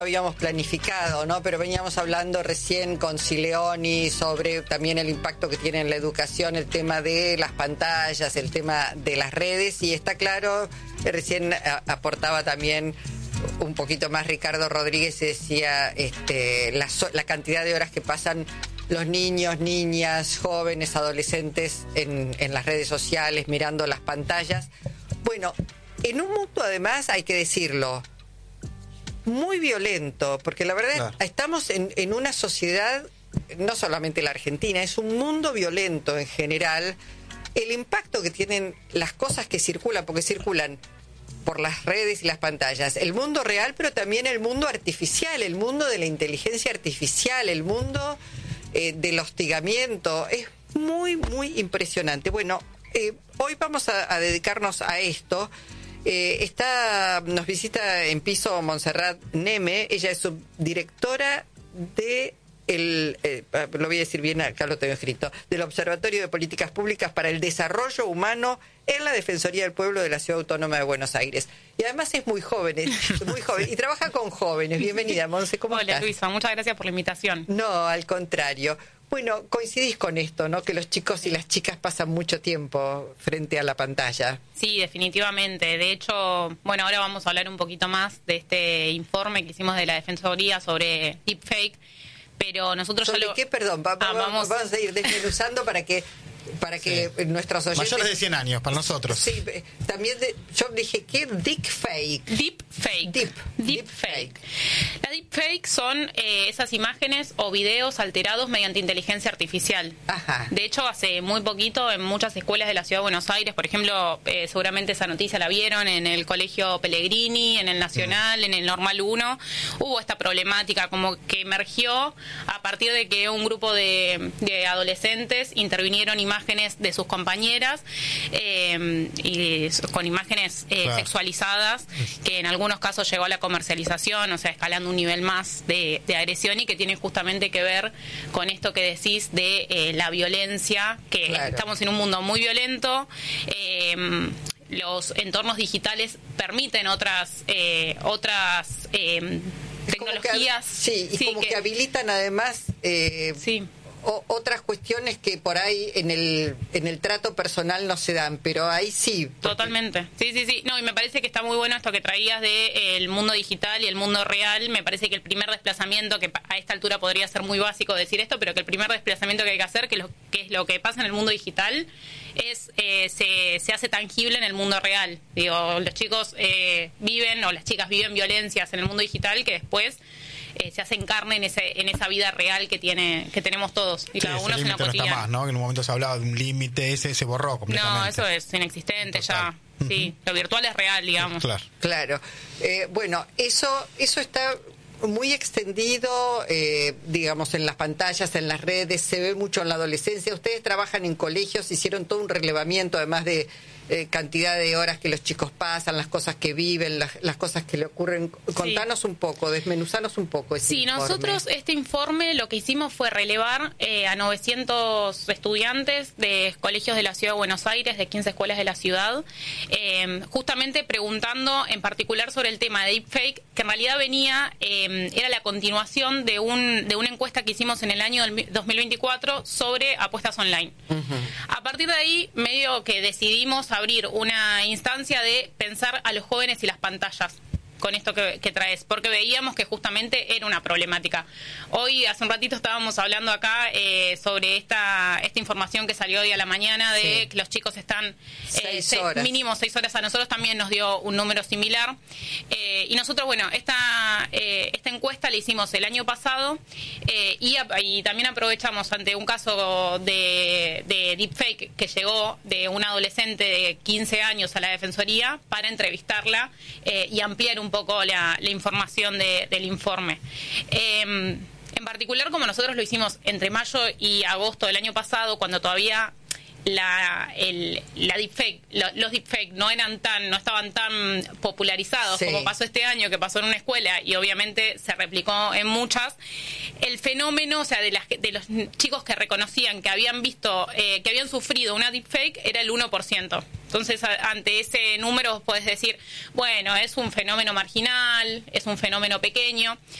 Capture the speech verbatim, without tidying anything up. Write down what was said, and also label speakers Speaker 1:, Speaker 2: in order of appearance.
Speaker 1: habíamos planificado, ¿no? Pero veníamos hablando recién con Sileoni sobre también el impacto que tiene en la educación, el tema de las pantallas, el tema de las redes, y está claro, recién a, aportaba también un poquito más Ricardo Rodríguez y decía este, la, la cantidad de horas que pasan los niños, niñas, jóvenes, adolescentes en, en las redes sociales, mirando las pantallas. Bueno, en un mundo además, hay que decirlo, muy violento, porque la verdad claro. estamos en, en una sociedad, no solamente la Argentina, es un mundo violento en general. El impacto que tienen las cosas que circulan, porque circulan por las redes y las pantallas, el mundo real, pero también el mundo artificial, el mundo de la inteligencia artificial, el mundo eh, del hostigamiento, es muy, muy impresionante. Bueno, eh, hoy vamos a, a dedicarnos a esto. Eh, está, nos visita en piso Montserrat Neme. Ella es subdirectora de el, eh, lo voy a decir bien, acá lo tengo escrito, del Observatorio de Políticas Públicas para el Desarrollo Humano en la Defensoría del Pueblo de la Ciudad Autónoma de Buenos Aires. Y además es muy joven, es muy joven y trabaja con jóvenes. Bienvenida, Monse, ¿cómo
Speaker 2: Hola,
Speaker 1: estás?
Speaker 2: Hola, Luisa, muchas gracias por la invitación.
Speaker 1: No, al contrario. Bueno, coincidís con esto, ¿no? Que los chicos y las chicas pasan mucho tiempo frente a la pantalla.
Speaker 2: Sí, definitivamente. De hecho, bueno, ahora vamos a hablar un poquito más de este informe que hicimos de la Defensoría sobre deepfake, pero nosotros
Speaker 1: ¿Sobre
Speaker 2: ya lo...
Speaker 1: qué? Perdón, va,
Speaker 2: ah,
Speaker 1: va,
Speaker 2: vamos...
Speaker 1: vamos a ir desmenuzando para que para que sí. nuestros oyentes...
Speaker 3: Mayores de cien años, para nosotros.
Speaker 1: Sí, también de, yo dije, ¿qué? Deepfake.
Speaker 2: Deepfake.
Speaker 1: Deep.
Speaker 2: Deepfake. Las deepfake son eh, esas imágenes o videos alterados mediante inteligencia artificial.
Speaker 1: Ajá.
Speaker 2: De hecho, hace muy poquito en muchas escuelas de la Ciudad de Buenos Aires, por ejemplo, eh, seguramente esa noticia la vieron en el Colegio Pellegrini, en el Nacional, mm. en el Normal uno, hubo esta problemática como que emergió a partir de que un grupo de, de adolescentes intervinieron imágenes de sus compañeras eh, y con imágenes eh, claro. sexualizadas, que en algunos casos llegó a la comercialización, o sea, escalando un nivel más de, de agresión, y que tiene justamente que ver con esto que decís de eh, la violencia, que claro. estamos en un mundo muy violento. Eh, los entornos digitales permiten otras eh, otras eh, tecnologías.
Speaker 1: Que, sí, y sí, como que, que habilitan además... Eh,
Speaker 2: sí.
Speaker 1: O, otras cuestiones que por ahí en el en el trato personal no se dan, pero ahí sí.
Speaker 2: Porque... Totalmente. Sí, sí, sí. No, y me parece que está muy bueno esto que traías de eh, el mundo digital y el mundo real. Me parece que el primer desplazamiento, que a esta altura podría ser muy básico decir esto, pero que el primer desplazamiento que hay que hacer, que, lo, que es lo que pasa en el mundo digital, es eh, se, se hace tangible en el mundo real. Digo, los chicos eh, viven, o las chicas viven violencias en el mundo digital que después... Eh, se hacen carne en ese en esa vida real que tiene que tenemos todos y
Speaker 3: sí,
Speaker 2: cada uno
Speaker 3: ese
Speaker 2: es una
Speaker 3: límite no está más, ¿no? Que en un momento se hablaba de un límite, ese se borró completamente.
Speaker 2: No, eso es inexistente. Total. Ya. Sí, uh-huh. Lo virtual es real, digamos.
Speaker 3: Claro.
Speaker 1: Claro. Eh, bueno, eso eso está muy extendido, eh, digamos, en las pantallas, en las redes, se ve mucho en la adolescencia. Ustedes trabajan en colegios, hicieron todo un relevamiento, además de eh, cantidad de horas que los chicos pasan, las cosas que viven, las, las cosas que le ocurren. Contanos sí. un poco, desmenuzanos un poco ese
Speaker 2: Sí,
Speaker 1: informe.
Speaker 2: Nosotros este informe lo que hicimos fue relevar eh, a novecientos estudiantes de colegios de la Ciudad de Buenos Aires, de quince escuelas de la ciudad, eh, justamente preguntando en particular sobre el tema de deepfake, que en realidad venía... Eh, era la continuación de un de una encuesta que hicimos en el año dos mil veinticuatro sobre apuestas online. Uh-huh. A partir de ahí, medio que decidimos abrir una instancia de pensar a los jóvenes y las pantallas con esto que, que traes, porque veíamos que justamente era una problemática. Hoy, hace un ratito, estábamos hablando acá eh, sobre esta esta información que salió hoy a la mañana de sí. que los chicos están eh,
Speaker 1: seis
Speaker 2: seis,
Speaker 1: horas.
Speaker 2: mínimo seis horas. A nosotros también nos dio un número similar. Eh, y nosotros, bueno, esta eh, esta encuesta la hicimos el año pasado eh, y, y también aprovechamos ante un caso de, de deepfake que llegó de una adolescente de quince años a la Defensoría para entrevistarla eh, y ampliar un poco la, la información de, del informe. Eh, en particular, como nosotros lo hicimos entre mayo y agosto del año pasado, cuando todavía la el la deepfake, lo, los deepfake no eran tan no estaban tan popularizados sí. como pasó este año, que pasó en una escuela y obviamente se replicó en muchas. El fenómeno, o sea, de las de los chicos que reconocían que habían visto eh, que habían sufrido una deepfake era el uno por ciento. Entonces, a, ante ese número puedes decir, bueno, es un fenómeno marginal, es un fenómeno pequeño,